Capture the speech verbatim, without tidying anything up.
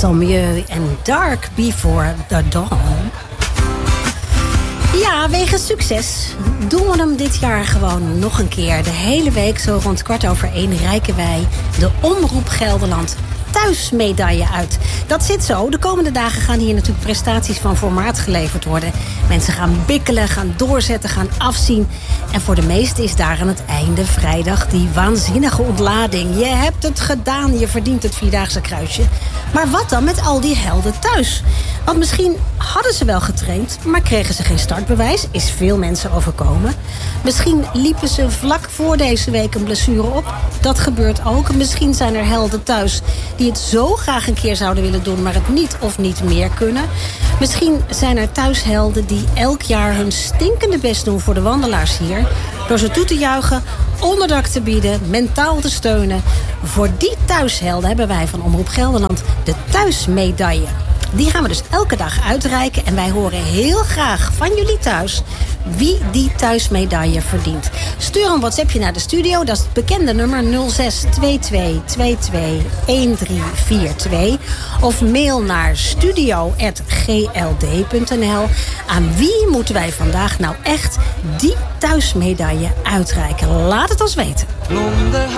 Sommieu en Dark Before the Dawn. Ja, wegens succes doen we hem dit jaar gewoon nog een keer. De hele week, zo rond kwart over één, reiken wij de Omroep Gelderland thuismedaille uit. Dat zit zo. De komende dagen gaan hier natuurlijk prestaties van formaat geleverd worden. Mensen gaan bikkelen, gaan doorzetten, gaan afzien. En voor de meesten is daar aan het einde vrijdag die waanzinnige ontlading. Je hebt het gedaan, je verdient het Vierdaagse kruisje. Maar wat dan met al die helden thuis? Want misschien hadden ze wel getraind, maar kregen ze geen startbewijs. Is veel mensen overkomen. Misschien liepen ze vlak voor deze week een blessure op. Dat gebeurt ook. Misschien zijn er helden thuis die het zo graag een keer zouden willen doen, maar het niet of niet meer kunnen. Misschien zijn er thuishelden die elk jaar hun stinkende best doen voor de wandelaars hier. Door ze toe te juichen, onderdak te bieden, mentaal te steunen. Voor die thuishelden hebben wij van Omroep Gelderland de thuismedaille. Die gaan we dus elke dag uitreiken. En wij horen heel graag van jullie thuis wie die thuismedaille verdient. Stuur een WhatsAppje naar de studio. Dat is het bekende nummer nul zes twee twee twee twee een drie vier twee. Of mail naar studio apenstaartje g l d punt n l. Aan wie moeten wij vandaag nou echt die thuismedaille uitreiken? Laat het ons weten.